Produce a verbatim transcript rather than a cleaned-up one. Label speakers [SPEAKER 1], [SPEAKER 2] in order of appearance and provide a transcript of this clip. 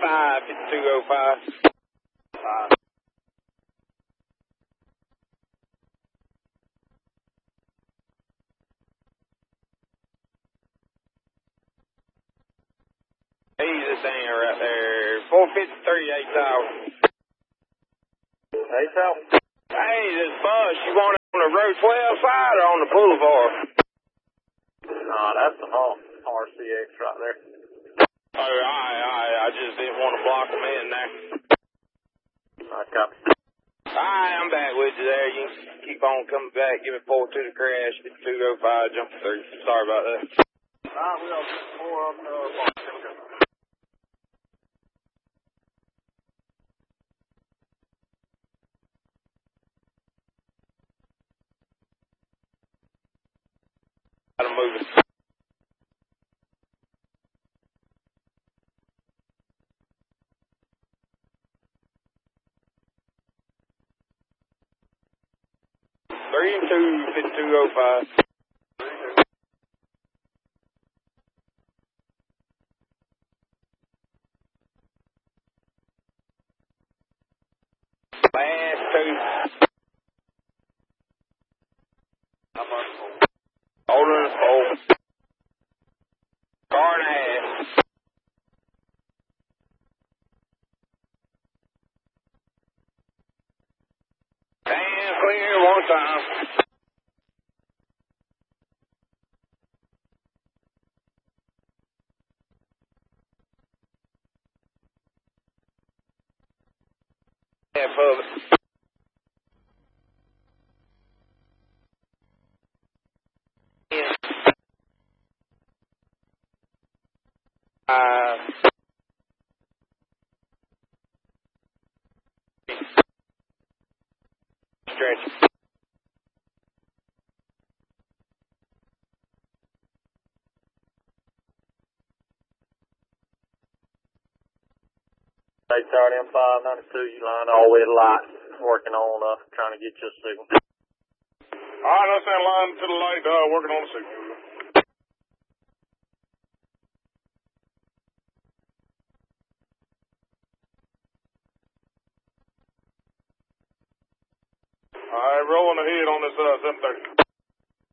[SPEAKER 1] five, fifty-two oh five.
[SPEAKER 2] Five.
[SPEAKER 1] Easy thing right there. four fifty-three, eight thousand.
[SPEAKER 2] Eight thousand.
[SPEAKER 1] Hey, this bus, you want it on the road twelve side or on the boulevard?
[SPEAKER 2] Nah, that's the whole R C X right there.
[SPEAKER 1] Oh, all right, all right. I just didn't want to block them in there.
[SPEAKER 2] I copy.
[SPEAKER 1] All right, I'm back with you there. You can keep on coming back. Give me four two to crash. fifty-two oh five, jump three. Sorry about that.
[SPEAKER 2] All right, we'll get four of them. Uh,
[SPEAKER 1] Gotta move it. Three and two, fifty-two oh five. Last two.
[SPEAKER 2] I'm on four.
[SPEAKER 1] Older than four. Car and a half. Stand clear one time. Half of it. Uh, stretch.
[SPEAKER 2] eight thirty and five ninety-two, you lined all the way to the light. Working on, uh, trying to get you a signal.
[SPEAKER 3] All right, let's send line to the light, uh, working on the signal. All right, rolling ahead on this, uh, seven thirty.